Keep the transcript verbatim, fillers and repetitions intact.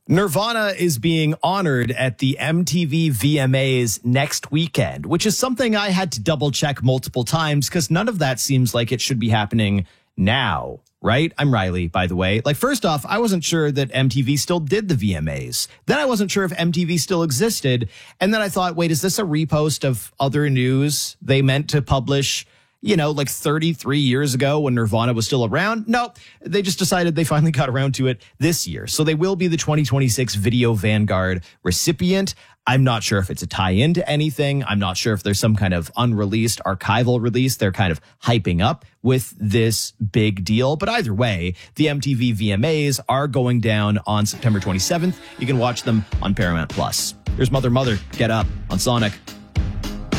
Nirvana is being honored at the M T V V M As next weekend, which is something I had to double check multiple times because none of that seems like it should be happening now, right? I'm Riley, by the way. Like, first off, I wasn't sure that M T V still did the V M As. Then I wasn't sure if M T V still existed. And then I thought, wait, is this a repost of other news they meant to publish, you know, like thirty-three years ago when Nirvana was still around? No, they just decided they finally got around to it this year. So they will be the twenty twenty-six Video Vanguard recipient. I'm not sure if it's a tie-in to anything. I'm not sure if there's some kind of unreleased archival release they're kind of hyping up with this big deal. But either way, the M T V V M As are going down on September twenty-seventh. You can watch them on Paramount Plus. Here's Mother Mother, Get Up on Sonic.